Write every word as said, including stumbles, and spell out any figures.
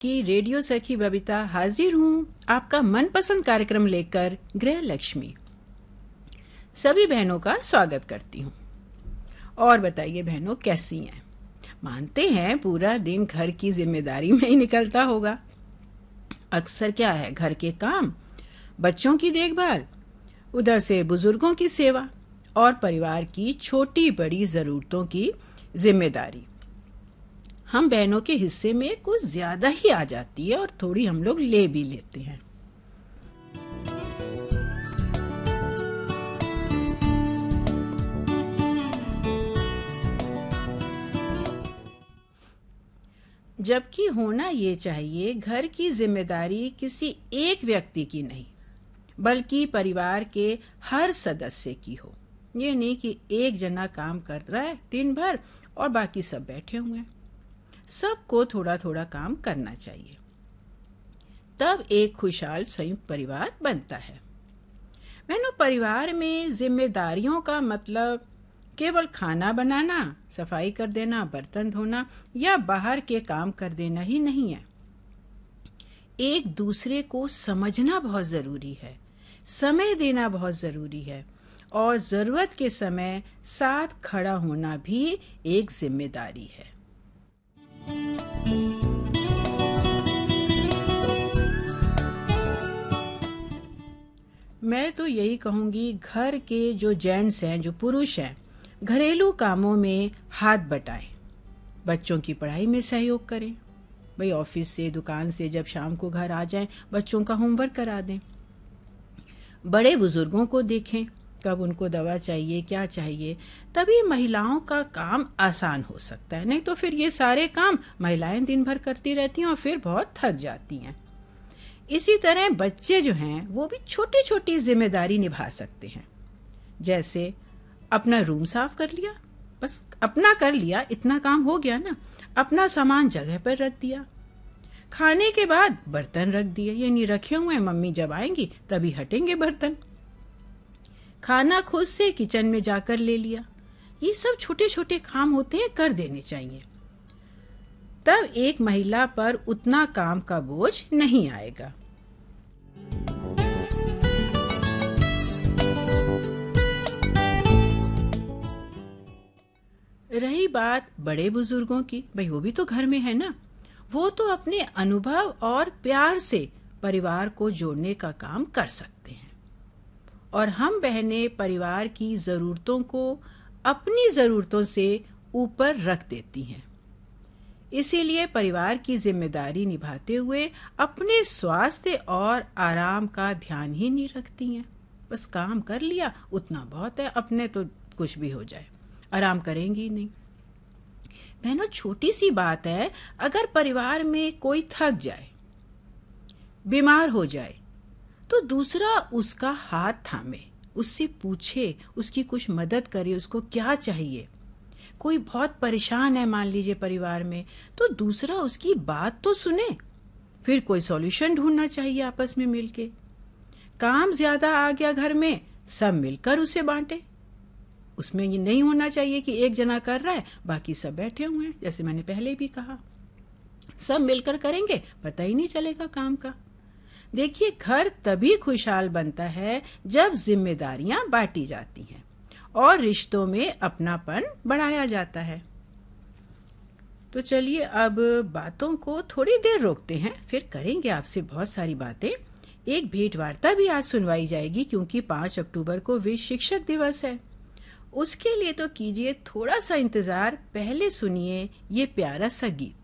कि रेडियो सखी बबीता हाजिर हूँ आपका मनपसंद कार्यक्रम लेकर गृह लक्ष्मी। सभी बहनों का स्वागत करती हूँ। और बताइए बहनों कैसी हैं? मानते हैं पूरा दिन घर की जिम्मेदारी में ही निकलता होगा। अक्सर क्या है, घर के काम, बच्चों की देखभाल, उधर से बुजुर्गों की सेवा और परिवार की छोटी बड़ी जरूरतों की जिम्मेदारी हम बहनों के हिस्से में कुछ ज्यादा ही आ जाती है और थोड़ी हम लोग ले भी लेते हैं। जबकि होना ये चाहिए घर की जिम्मेदारी किसी एक व्यक्ति की नहीं, बल्कि परिवार के हर सदस्य की हो। ये नहीं कि एक जना काम कर रहा है दिन भर और बाकी सब बैठे हुए हैं। सबको थोड़ा थोड़ा काम करना चाहिए, तब एक खुशहाल संयुक्त परिवार बनता है। बहनों, परिवार में जिम्मेदारियों का मतलब केवल खाना बनाना, सफाई कर देना, बर्तन धोना या बाहर के काम कर देना ही नहीं है। एक दूसरे को समझना बहुत जरूरी है, समय देना बहुत जरूरी है और जरूरत के समय साथ खड़ा होना भी एक जिम्मेदारी है। मैं तो यही कहूंगी, घर के जो जेंट्स हैं, जो पुरुष हैं, घरेलू कामों में हाथ बटाएं, बच्चों की पढ़ाई में सहयोग करें। भाई ऑफिस से, दुकान से जब शाम को घर आ जाएं, बच्चों का होमवर्क करा दें। बड़े बुजुर्गों को देखें, कब उनको दवा चाहिए, क्या चाहिए, तभी महिलाओं का काम आसान हो सकता है। नहीं तो फिर ये सारे काम महिलाएं दिन भर करती रहती हैं और फिर बहुत थक जाती हैं। इसी तरह बच्चे जो हैं वो भी छोटी छोटी जिम्मेदारी निभा सकते हैं। जैसे अपना रूम साफ कर लिया, बस अपना कर लिया, इतना काम हो गया ना। अपना सामान जगह पर रख दिया, खाने के बाद बर्तन रख दिए, ये नहीं रखे हुए हैं, मम्मी जब आएंगी तभी हटेंगे बर्तन। खाना खुद से किचन में जाकर ले लिया। ये सब छोटे छोटे काम होते हैं, कर देने चाहिए। तब एक महिला पर उतना काम का बोझ नहीं आएगा। रही बात बड़े बुजुर्गों की, भाई वो भी तो घर में है ना। वो तो अपने अनुभव और प्यार से परिवार को जोड़ने का काम कर सकते हैं। और हम बहनें परिवार की जरूरतों को अपनी जरूरतों से ऊपर रख देती हैं। इसीलिए परिवार की जिम्मेदारी निभाते हुए अपने स्वास्थ्य और आराम का ध्यान ही नहीं रखती हैं। बस काम कर लिया, उतना बहुत है, अपने तो कुछ भी हो जाए, आराम करेंगी नहीं। बहनों, छोटी सी बात है, अगर परिवार में कोई थक जाए, बीमार हो जाए, तो दूसरा उसका हाथ थामे, उससे पूछे, उसकी कुछ मदद करे, उसको क्या चाहिए। कोई बहुत परेशान है मान लीजिए परिवार में, तो दूसरा उसकी बात तो सुने, फिर कोई सॉल्यूशन ढूंढना चाहिए आपस में मिलके। काम ज्यादा आ गया घर में, सब मिलकर उसे बांटे। उसमें ये नहीं होना चाहिए कि एक जना कर रहा है, बाकी सब बैठे हुए हैं। जैसे मैंने पहले भी कहा, सब मिलकर करेंगे, पता ही नहीं चलेगा काम का। देखिए, घर तभी खुशहाल बनता है जब जिम्मेदारियां बांटी जाती हैं और रिश्तों में अपनापन बढ़ाया जाता है। तो चलिए अब बातों को थोड़ी देर रोकते हैं, फिर करेंगे आपसे बहुत सारी बातें। एक भेंट वार्ता भी आज सुनवाई जाएगी, क्योंकि पांच अक्टूबर को विश्व शिक्षक दिवस है। उसके लिए तो कीजिए थोड़ा सा इंतजार, पहले सुनिए ये प्यारा सा गीत।